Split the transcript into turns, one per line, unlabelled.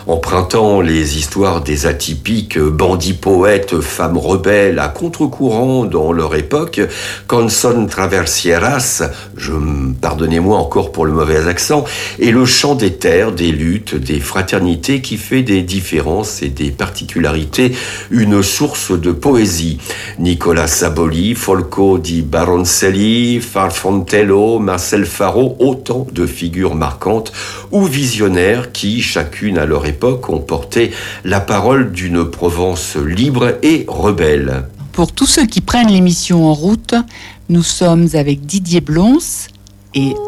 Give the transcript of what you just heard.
empruntant les histoires des atypiques bandits poètes, femmes rebelles à contre-courant dans leur époque, Canzon Traversieras, pardonnez-moi encore pour le mauvais accent, est le chant des terres, des luttes, des fraternités qui fait des différences et des particularités une source de poésie. Nicola Saboli, Folco di Baroncelli, Farfontello, Marcel Faro, autant de figures marquantes ou visionnaires qui, chacune à leur époque, ont porté la parole d'une Provence libre et rebelle.
Pour tous ceux qui prennent l'émission en route, nous sommes avec Didier Blons et